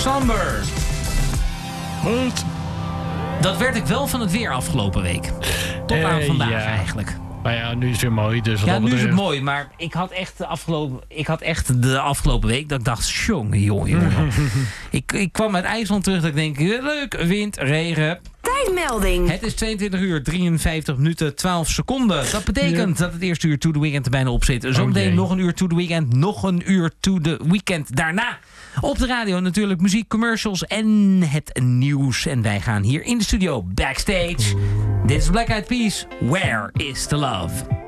Somber. Wat? Dat werd ik wel van het weer afgelopen week. Tot aan vandaag eigenlijk. Maar ja, nu is het weer mooi. Dus ja, nu is het mooi. Maar ik had echt de afgelopen week dat ik dacht, jongen. ik kwam uit IJsland terug dat ik denk, leuk, wind, regen. Tijdmelding. Het is 22 uur, 53 minuten, 12 seconden. Dat betekent dat het eerste uur To The Weekend er bijna op zit. Zometeen nog een uur To The Weekend, nog een uur To The Weekend. Daarna op de radio natuurlijk muziek, commercials en het nieuws. En wij gaan hier in de studio backstage. Dit is Black Eyed Peas, Where is the Love?